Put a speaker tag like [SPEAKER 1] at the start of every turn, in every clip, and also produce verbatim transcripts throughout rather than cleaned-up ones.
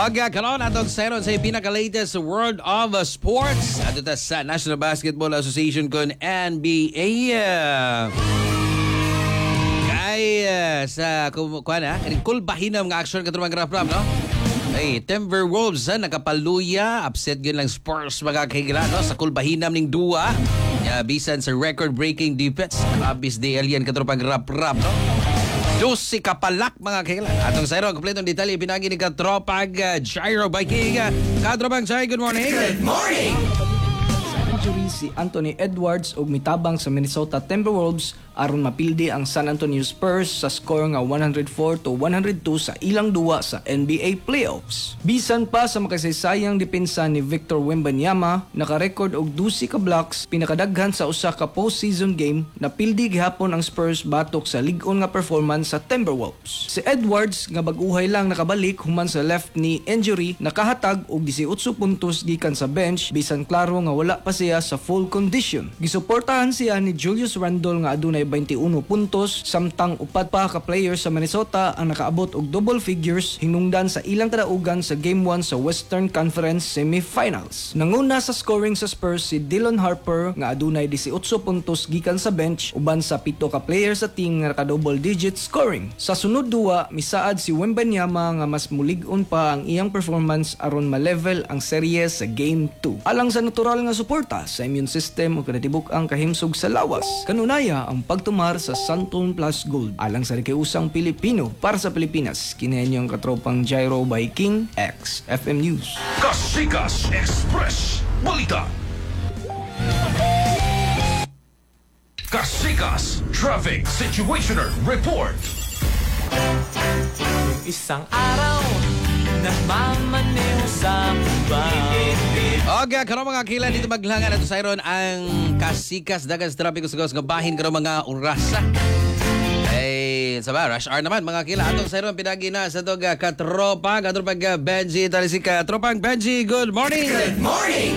[SPEAKER 1] Aga karon atong sayron sa pinaka-latest world of sports ato ta sa National Basketball Association kon N B A. Kay uh, sa kuan ha, kaning kulbahinam nga action katong mga rap-rap no. Hey, Timberwolves ha, nakapaluya, upset gyud lang Spurs mga kahigla no sa kulbahinam ning duwa. Ya bisan sa record-breaking defense, abis di alien katong rap-rap no. Dos si kapalak mga kailan. Atong sayro, kompletong detalye pinagi ni Katropag uh, Gyro Biking. Uh, Katropag Gyro, good morning. Good morning!
[SPEAKER 2] Sa injury si Anthony Edwards og mitabang sa Minnesota Timberwolves aron mapildi ang San Antonio Spurs sa score nga one oh four to one oh two sa ilang duwa sa N B A playoffs. Bisan pa sa makasaysayang depensa ni Victor Wembanyama, naka-record og twelve ka blocks, pinakadaghan sa usa ka postseason game, napildi gihapon ang Spurs batok sa lig-on nga performance sa Timberwolves. Si Edwards nga bag-uhay lang nakabalik human sa left knee injury, nakahatag og eighteen puntos gikan sa bench bisan klaro nga wala pa siya sa full condition. Gisuportahan siya ni Julius Randle nga adunay twenty-one puntos, samtang upat pa ka players sa Minnesota ang nakaabot og double figures hinungdan sa ilang kadaugan sa Game one sa Western Conference Semifinals. Nanguna sa scoring sa Spurs si Dylan Harper nga adunay eighteen puntos gikan sa bench uban sa pito ka players sa team nga naka-double digit scoring. Sa sunod duwa, misaad si Wembanyama nga mas mulig-on pa ang iyang performance aron ma-level ang serye sa Game two. Alang sa natural nga suporta sa immune system o kanatibuk ang kahimsog sa lawas, kanunaya ang pagtumar sa Santon Plus Gold alang sa rekiusang Pilipino para sa Pilipinas. Kinayan yung katropang Gyro by King X F M News.
[SPEAKER 3] Kasikas Express Balita. Kasikas Traffic Situationer Report.
[SPEAKER 4] Isang araw nagmamaneho sa bawat.
[SPEAKER 1] Okay, karon mga kailan dito maglangan ato sa iron ang kasikas dagan sa trapiko sa nga bahin karon mga orasa. Ay, sa ba, rush hour naman mga kailan ato sa iron pinagi na sa tog katropa, katropa uh, Benji Talisika. Tropang Benji, good morning. Good morning.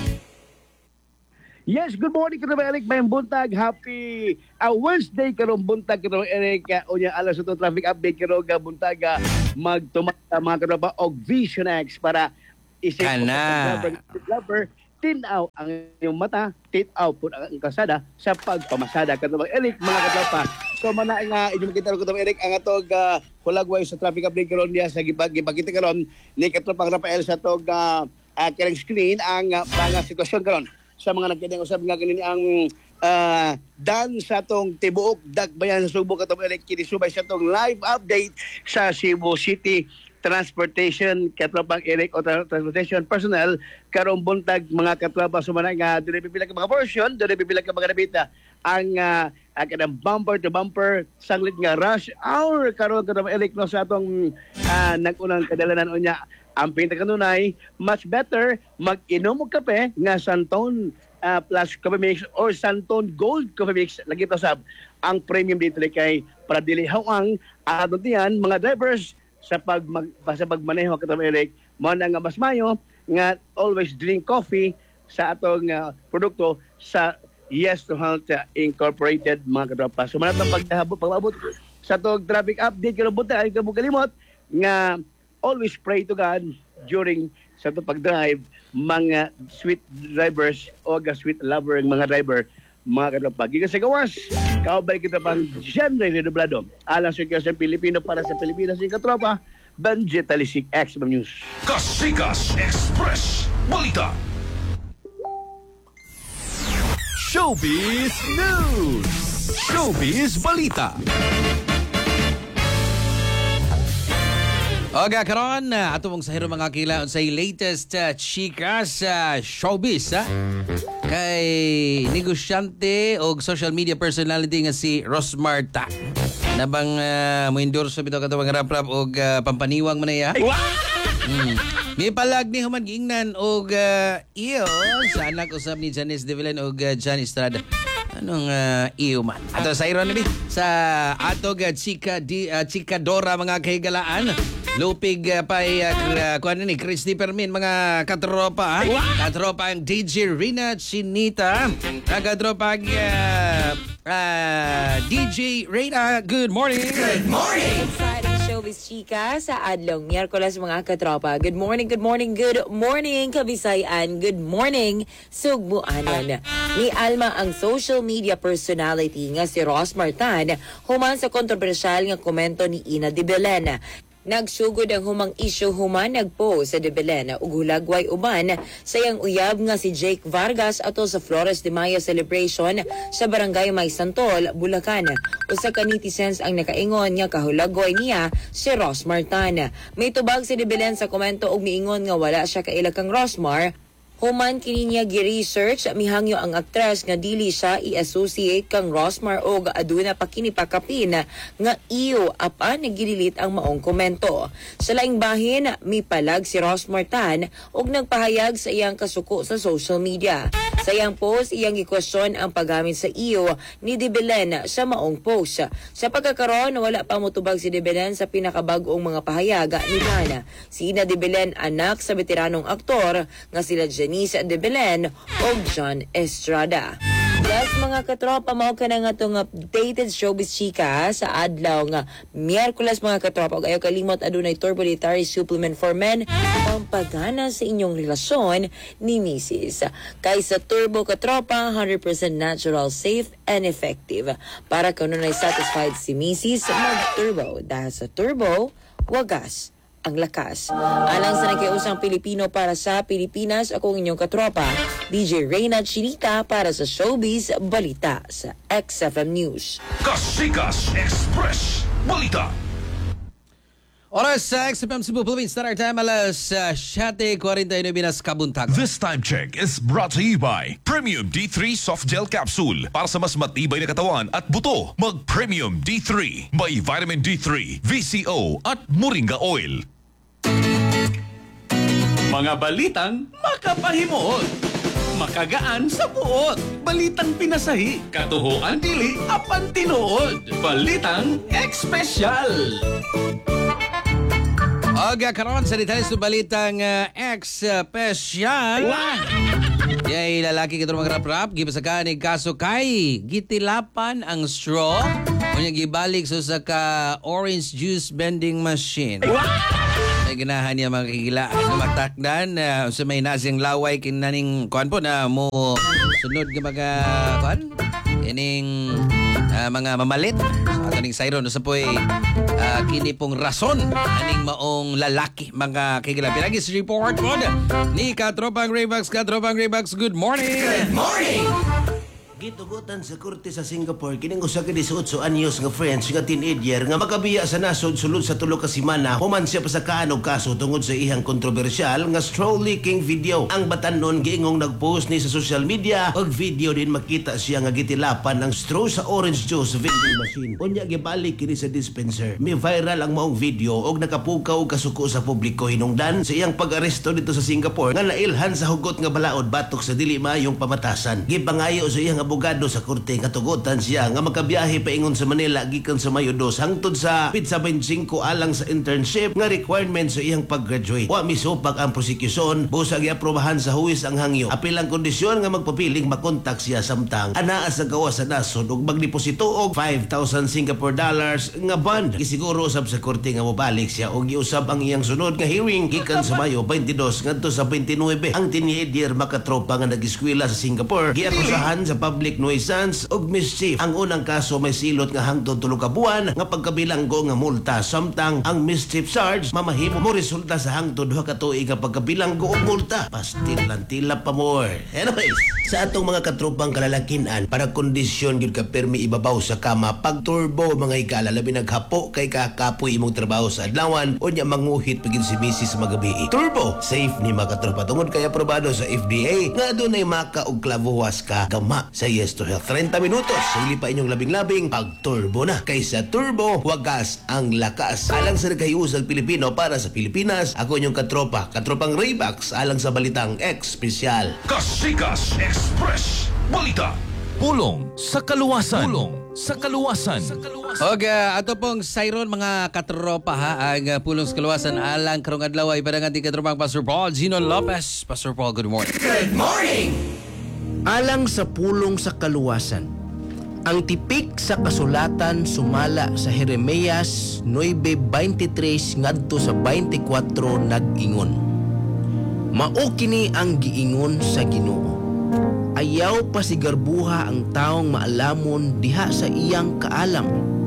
[SPEAKER 5] Yes, good morning karon Eric, may buntag, happy uh, Wednesday karon buntag karon Eric. Uh, unya alas sa traffic update karon ga buntag uh, magtumata mga katropa og Vision X para isip
[SPEAKER 1] Kana.
[SPEAKER 5] Lover, tinaw ang iyong mata, tinaw po ang kasada sa pagpamasada. Katubang Eric, mga katropa. So, mana nga, inyong makita rin katubang Eric, ang atog uh, hulagway sa traffic update karon niya sa gipagkita karon ni katropang Rafael sa atog uh, uh, karang screen ang uh, mga sitwasyon karon sa mga nagkidang usab nga ganini ang uh, dan sa atong tibuok Dakbayan sa Subo katubang Eric, kinisubay sa atong live update sa Cebu City Transportation, katropang Eric o Transportation Personnel karong buntag mga katropa sumana nga dili pipila ka mga portion, dili pipila ka mga nabita ang uh, kanang bumper to bumper sanglit nga rush hour karon katropang Eric no sa atong uh, nag-unang kadalanan unya ang pinta kanunay much better mag-inom og kape nga Santon uh, plus coffee mix or Santon Gold coffee mix lagi to sab ang premium dito kay para dili hawang adto diyan mga drivers sa pag mag, sa pagmaneho katong Eric mo na nga mas mayo nga always drink coffee sa atong uh, produkto sa Yes to Health uh, Incorporated mga katropa. So manatong paghabot pag-abot sa atong traffic update karon buta ay kamo kalimot nga always pray to God during sa atong pag-drive mga sweet drivers o ga sweet lover mga driver mga katropa. Gikan sa gawas, kaubay kita pang genre redoblado. Alang sa sa Pilipino para sa Pilipinas yung katropa, Benji Talisik, X M News.
[SPEAKER 3] Kasikas Express Balita.
[SPEAKER 4] Showbiz News. Showbiz Balita.
[SPEAKER 1] Okay, karon uh, ato mong sahiro mga kila sa latest uh, chika sa showbiz ha? Kay negosyante o social media personality nga si Rosmarta nabang uh, mo endorse bitaw kato mga rap-rap og uh, pampaniwang man ya. Hmm. May palag ni human giingnan og uh, iyo sa anak usab ni Janice De Villan og uh, John Estrada. Anong uh, iyo man? Ato sa iron nabi sa atog uh, chika di uh, chikadora mga kahigalaan. Lupig uh, pa uh, kuan ni Christy Permin mga katropa ha? Katropa ang D J Rina Chinita, katropa ang uh, uh, D J Rina. Good morning. Good morning.
[SPEAKER 6] Friday show Showbiz Chika sa adlong Miyerkules mga katropa. Good morning, good morning, good morning Kabisayan. Good morning Sugbuanon. Ni Alma ang social media personality nga si Rosmar Tan human sa kontrobersyal nga komento ni Ina de Belen. Nagsugod ang humang issue human nagpost sa de Belen ug hulagway uban sayang uyab nga si Jake Vargas ato sa Flores de Mayo celebration sa Barangay May Santol, Bulacan. Usa ka netizens ang nakaingon nga kahulagway niya si Rosmar Tan. May tubag si de Belen sa komento ug miingon nga wala siya kaila kang Rosmar. Human kini niya gi-research mihangyo ang aktres nga dili siya i-associate kang Rosmar og aduna pa kini pakapin nga iyo apan nagililit ang maong komento. Sa laing bahin, mipalag si Rosmar Tan og nagpahayag sa iyang kasuko sa social media. Sa iyang post, iyang gi-question ang paggamit sa iyo ni de Belen sa maong post. Sa pagkakaroon, wala pa motubag si de Belen sa pinakabag-ong mga pahayag ni Tan. Si Ina de Belen anak sa veteranong aktor nga sila Janice de Belen o John Estrada. Yes, mga katropa, mao ka na nga itong updated showbiz chika sa adlaw nga Miyerkules mga katropa. Ug ayaw kalimot adunay Turbo Dietary Supplement for Men pampagana sa inyong relasyon ni Missus Kay sa Turbo katropa, one hundred percent natural, safe, and effective. Para kung nunay satisfied si Missus mag-Turbo. Dahil sa Turbo, wagas ang lakas. Alang sa nakiusang Pilipino para sa Pilipinas, akong inyong katropa, D J Reyna Chinita para sa Showbiz Balita sa X F M News.
[SPEAKER 3] Kasikas Express Balita.
[SPEAKER 1] Oras sa X F M Cebu Philippines Standard Time alas uh, seven forty-nine nas kabuntagan.
[SPEAKER 3] This time check is brought to you by Premium D three Soft Gel Capsule. Para sa mas matibay na katawan at buto, mag Premium D three. May Vitamin D three, V C O at Moringa Oil.
[SPEAKER 4] Mga balitang makapahimuot, makagaan sa buot, balitang pinasahi, katuhuan dili, apan tinuod, balitang espesyal.
[SPEAKER 1] Oga karon sa detalye sa balitang uh, espesyal. Yay, lalaki kita mga rap-rap, gipasakaan ni kaso kay gitilapan ang straw unya gibalik so sa ka orange juice vending machine. Ay ginahan niya mga kikila na matakdan uh, sa may nasing laway kinaning kuan po na mo sunod ka mga kuan ining uh, mga mamalit sa ating sayron sa po'y uh, kini pong rason aning maong lalaki mga kikila. Pinagis report po ni Katropang Raybax. Katropang Raybax, good morning!
[SPEAKER 7] Good morning! Gitugutan sa korte sa Singapore kining usa ka eighteen anyos nga French nga teenager nga makabiya sa nasod sulod sa tulo ka semana human siya pasakaan og kaso tungod sa iyang kontrobersyal nga straw leaking video. Ang batanon giingong nagpost ni sa social media og video din makita siya nga gitilapan ang straw sa orange juice vending machine. Unya gibalik kini sa dispenser. May viral ang maong video og nakapukaw og kasuko sa publiko hinungdan sa iyang pag-aresto dito sa Singapore nga nailhan sa hugot nga balaod batok sa dili maayong pamatasan. Gipangayo sa iyang abogado sa korte nga tugutan siya nga makabiyahe paingon sa Manila gikan sa Mayo dos hangtod sa P I T S A twenty-five alang sa internship nga requirement sa iyang pag-graduate. Wa misupag ang prosecution, busa giaprobahan sa huwis ang hangyo. Apil ang kondisyon nga magpapiling makontak siya samtang anaa sa gawas sa nasod ug magdeposito og five thousand Singapore dollars nga bond. Gisiguro usab sa korte nga mobalik siya og giusab ang iyang sunod nga hearing gikan sa Mayo twenty-two ngadto sa twenty-nine. Ang teenager makatropa nga nag-eskwela sa Singapore giakusahan sa public nuisance og mischief. Ang unang kaso may silot nga hangtod tulo ka buwan nga pagkabilanggo nga multa samtang ang mischief charge mamahimo mo resulta sa hangtod duha ka tuig nga pagkabilanggo og multa. Pastil lang tila pa more. Anyways, sa atong mga katropang kalalakinan para kondisyon gyud ka permi ibabaw sa kama pag turbo mga ikala labi naghapo kay kakapoy imong trabaho sa adlawan unya manguhit pagin si Missus magabi. Turbo safe ni mga katropa tungod kay aprobado sa F D A nga adunay maka og clavuas ka gama sa Yes to Health. thirty minutos sili pa inyong labing-labing pag turbo na. Kaysa turbo wagas ang lakas. Alang sa nagkayusag Pilipino para sa Pilipinas, ako inyong katropa katropang Raybax alang sa balitang espesyal.
[SPEAKER 3] Kasikas Express Balita.
[SPEAKER 4] Pulong sa kaluwasan. Pulong sa kaluwasan.
[SPEAKER 1] Og uh, ato pong sayron mga katropa ha ang uh, pulong sa kaluwasan alang karong adlaw ay padangan ti katropang Pastor Paul Gino Lopez. Pastor Paul, good morning.
[SPEAKER 7] Good morning! Alang sa pulong sa kaluwasan,
[SPEAKER 8] Ang tipik sa kasulatan sumala sa Jeremias nine twenty-three ngadto sa twenty-four nag-ingon. Mao kini ang giingon sa Ginoo. Ayaw pasigarbuha ang taong maalamon diha sa iyang kaalam.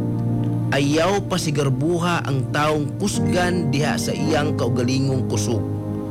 [SPEAKER 8] Ayaw pasigarbuha ang taong kusgan diha sa iyang kaugalingong kusog.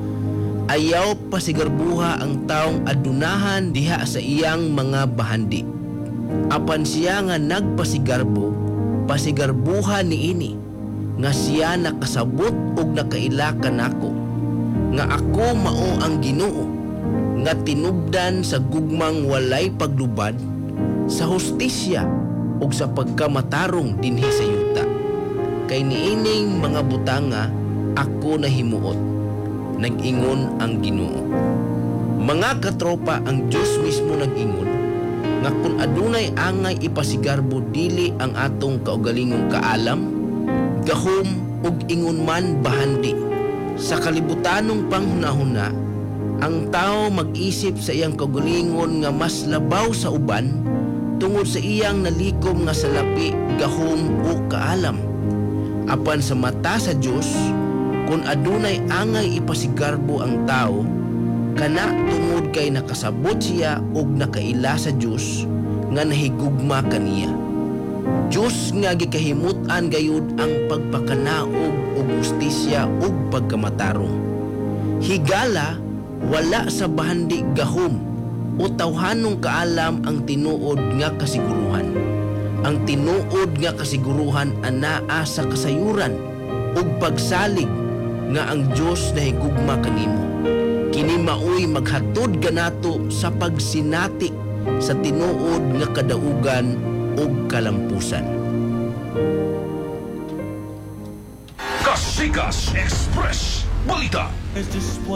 [SPEAKER 8] Ayaw pasigarbuha ang taong adunahan diha sa iyang mga bahandi. Apan siya nga nagpasigarbo, pasigarbuha niini, nga siya nakasabot ug nakailakan ako, nga ako mao ang Ginoo, nga tinubdan sa gugmang walay paglubad, sa hustisya ug sa pagkamatarong dinhi sa yuta. Kay niining mga butanga ako nahimuot, nag-ingon ang Ginoo. Mga katropa, ang Diyos mismo nag-ingon nga kung adunay angay ipasigarbo dili ang atong kaugalingong kaalam, gahom ug ingon man bahandi. Sa kalibutanong panghunahuna, ang tao mag-isip sa iyang kaugalingon nga mas labaw sa uban tungod sa iyang nalikom nga salapi, gahom o kaalam. Apan sa mata sa Dios, kung adunay angay ipasigarbo ang tao, kana tungod kay nakasabot siya ug nakaila sa Dios nga nahigugma kaniya. Diyos nga gikahimutan gayud ang pagpakanaog ug hustisya ug pagkamatarong. Higala wala sa bahandi gahom o tawhanong kaalam ang tinuod nga kasiguruhan. Ang tinuod nga kasiguruhan anaa sa kasayuran ug pagsalig nga ang Dios nahigugma kanimo. Kini maoy maghatod kanato sa pagsinati sa tinuod nga kadaugan ug kalampusan.
[SPEAKER 3] Kasikas Express Balita.